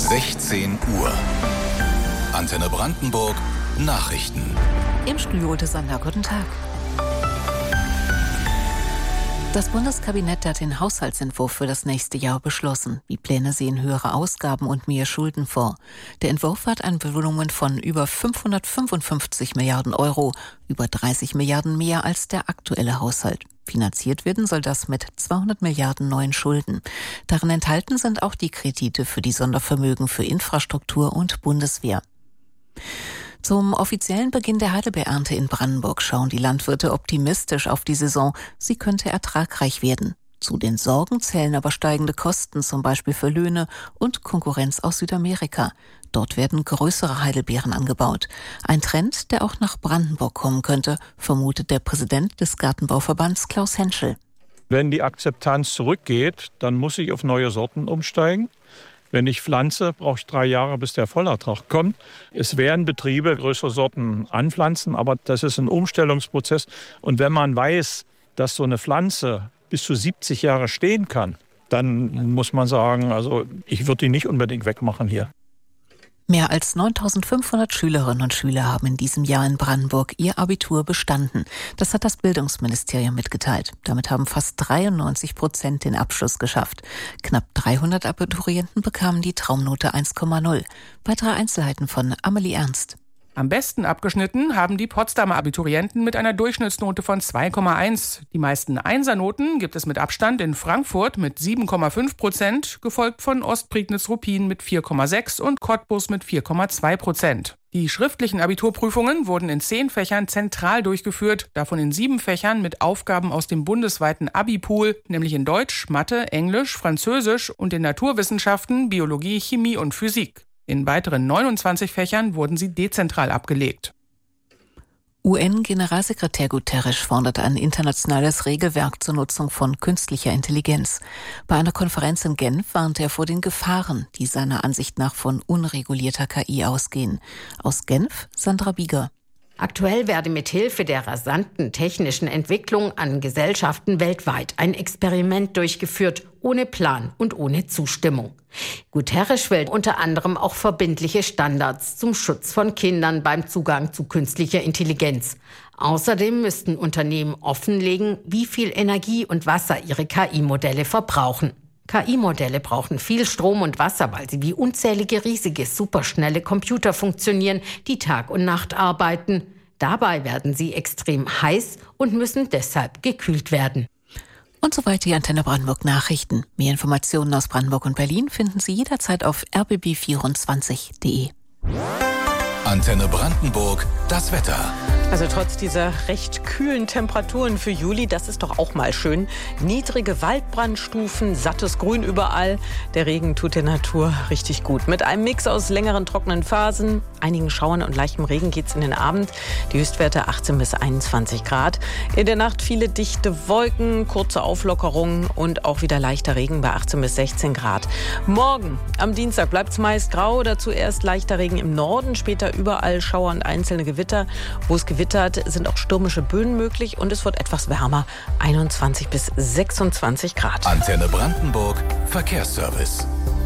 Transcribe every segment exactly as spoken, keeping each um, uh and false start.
sechzehn Uhr. Antenne Brandenburg Nachrichten. Im Studio Ute Sander, guten Tag. Das Bundeskabinett hat den Haushaltsentwurf für das nächste Jahr beschlossen. Die Pläne sehen höhere Ausgaben und mehr Schulden vor. Der Entwurf hat ein Volumen von über fünfhundertfünfundfünfzig Milliarden Euro, über dreißig Milliarden mehr als der aktuelle Haushalt. Finanziert werden soll das mit zweihundert Milliarden neuen Schulden. Darin enthalten sind auch die Kredite für die Sondervermögen für Infrastruktur und Bundeswehr. Zum offiziellen Beginn der Heidelbeerernte in Brandenburg schauen die Landwirte optimistisch auf die Saison. Sie könnte ertragreich werden. Zu den Sorgen zählen aber steigende Kosten, zum Beispiel für Löhne und Konkurrenz aus Südamerika. Dort werden größere Heidelbeeren angebaut. Ein Trend, der auch nach Brandenburg kommen könnte, vermutet der Präsident des Gartenbauverbands Klaus Henschel. Wenn die Akzeptanz zurückgeht, dann muss ich auf neue Sorten umsteigen. Wenn ich pflanze, brauche ich drei Jahre, bis der Vollertrag kommt. Es werden Betriebe größere Sorten anpflanzen, aber das ist ein Umstellungsprozess. Und wenn man weiß, dass so eine Pflanze bis zu siebzig Jahre stehen kann, dann muss man sagen, also ich würde die nicht unbedingt wegmachen hier. Mehr als neuntausendfünfhundert Schülerinnen und Schüler haben in diesem Jahr in Brandenburg ihr Abitur bestanden. Das hat das Bildungsministerium mitgeteilt. Damit haben fast dreiundneunzig Prozent den Abschluss geschafft. Knapp dreihundert Abiturienten bekamen die Traumnote eins Komma null. Weitere Einzelheiten von Amelie Ernst. Am besten abgeschnitten haben die Potsdamer Abiturienten mit einer Durchschnittsnote von zwei Komma eins. Die meisten Einsernoten gibt es mit Abstand in Frankfurt mit sieben Komma fünf Prozent, gefolgt von Ostprignitz-Ruppin mit vier Komma sechs und Cottbus mit vier Komma zwei Prozent. Die schriftlichen Abiturprüfungen wurden in zehn Fächern zentral durchgeführt, davon in sieben Fächern mit Aufgaben aus dem bundesweiten Abi-Pool, nämlich in Deutsch, Mathe, Englisch, Französisch und in Naturwissenschaften, Biologie, Chemie und Physik. In weiteren neunundzwanzig Fächern wurden sie dezentral abgelegt. U N-Generalsekretär Guterres fordert ein internationales Regelwerk zur Nutzung von künstlicher Intelligenz. Bei einer Konferenz in Genf warnte er vor den Gefahren, die seiner Ansicht nach von unregulierter K I ausgehen. Aus Genf, Sandra Bieger. Aktuell werde mithilfe der rasanten technischen Entwicklung an Gesellschaften weltweit ein Experiment durchgeführt, ohne Plan und ohne Zustimmung. Guterres will unter anderem auch verbindliche Standards zum Schutz von Kindern beim Zugang zu künstlicher Intelligenz. Außerdem müssten Unternehmen offenlegen, wie viel Energie und Wasser ihre K I-Modelle verbrauchen. K I-Modelle brauchen viel Strom und Wasser, weil sie wie unzählige riesige, superschnelle Computer funktionieren, die Tag und Nacht arbeiten. Dabei werden sie extrem heiß und müssen deshalb gekühlt werden. Und soweit die Antenne Brandenburg Nachrichten. Mehr Informationen aus Brandenburg und Berlin finden Sie jederzeit auf r b b vierundzwanzig punkt d e. Antenne Brandenburg, das Wetter. Also trotz dieser recht kühlen Temperaturen für Juli, das ist doch auch mal schön. Niedrige Waldbrandstufen, sattes Grün überall. Der Regen tut der Natur richtig gut. Mit einem Mix aus längeren trockenen Phasen, einigen Schauern und leichtem Regen geht's in den Abend. Die Höchstwerte achtzehn bis einundzwanzig Grad. In der Nacht viele dichte Wolken, kurze Auflockerungen und auch wieder leichter Regen bei achtzehn bis sechzehn Grad. Morgen, am Dienstag, bleibt's meist grau. Dazu erst leichter Regen im Norden, später überall Schauer und einzelne Gewitter. Wo es gewittert, sind auch stürmische Böen möglich und es wird etwas wärmer, einundzwanzig bis sechsundzwanzig Grad. Antenne Brandenburg, Verkehrsservice.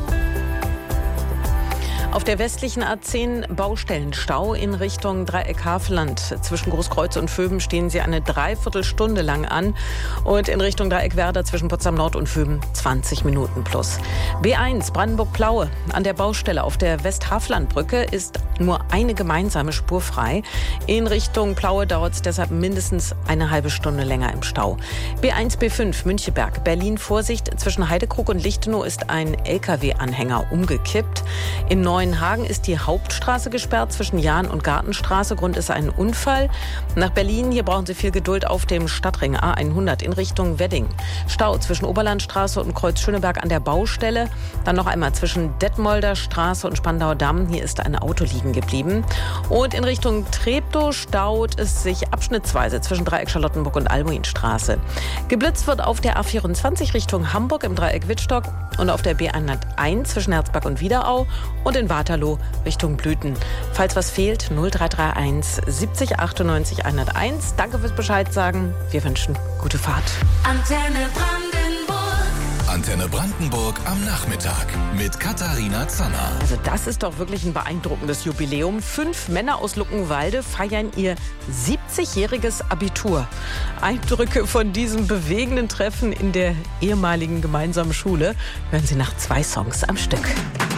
Auf der westlichen A zehn Baustellenstau in Richtung Dreieck Havelland. Zwischen Großkreuz und Vöben stehen sie eine Dreiviertelstunde lang an. Und in Richtung Dreieck Werder zwischen Potsdam Nord und Vöben zwanzig Minuten plus. B eins Brandenburg-Plaue. An der Baustelle auf der Westhavellandbrücke ist nur eine gemeinsame Spur frei. In Richtung Plaue dauert es deshalb mindestens eine halbe Stunde länger im Stau. B eins B fünf Müncheberg. Berlin Vorsicht. Zwischen Heidekrug und Lichtenau ist ein L K W-Anhänger umgekippt. In Neuenhagen ist die Hauptstraße gesperrt zwischen Jahn und Gartenstraße. Grund ist ein Unfall. Nach Berlin, hier brauchen Sie viel Geduld auf dem Stadtring A hundert in Richtung Wedding. Stau zwischen Oberlandstraße und Kreuz Schöneberg an der Baustelle. Dann noch einmal zwischen Detmolder Straße und Spandauer Damm. Hier ist ein Auto liegen geblieben. Und in Richtung Treptow staut es sich abschnittsweise zwischen Dreieck Charlottenburg und Albuinstraße. Geblitzt wird auf der A vierundzwanzig Richtung Hamburg im Dreieck Wittstock und auf der B hunderteins zwischen Herzberg und Wiederaue und in Waterloo Richtung Blüten. Falls was fehlt, null drei drei eins siebzig achtundneunzig hunderteins. Danke fürs Bescheid sagen. Wir wünschen gute Fahrt. Antenne Brandenburg. Antenne Brandenburg am Nachmittag mit Katharina Zanner. Also das ist doch wirklich ein beeindruckendes Jubiläum. Fünf Männer aus Luckenwalde feiern ihr siebzigjähriges Abitur. Eindrücke von diesem bewegenden Treffen in der ehemaligen gemeinsamen Schule hören Sie nach zwei Songs am Stück.